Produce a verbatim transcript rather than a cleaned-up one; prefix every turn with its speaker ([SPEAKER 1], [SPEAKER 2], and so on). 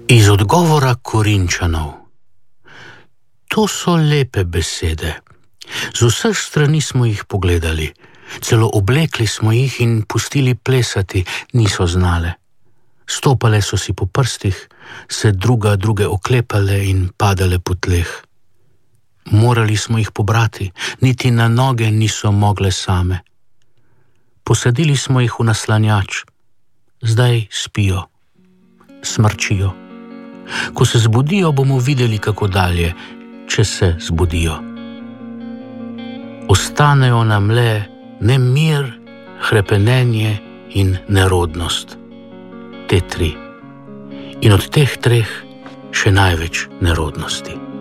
[SPEAKER 1] Iz odgovora Korinčanov. To so lepe besede. Z vseh strani smo jih pogledali, celo oblekli smo jih in pustili plesati, niso znale. Stopale so si po prstih, se druga druge oklepale in padale po tleh. Morali smo jih pobrati, niti na noge niso mogle same. Posadili smo jih v naslanjač, zdaj spijo, smrčijo. Ko se zbudijo, bomo videli, kako dalje, če se zbudijo. Ostanejo nam le nemir, hrepenenje in nerodnost. Te tri. In od teh treh še največ nerodnosti.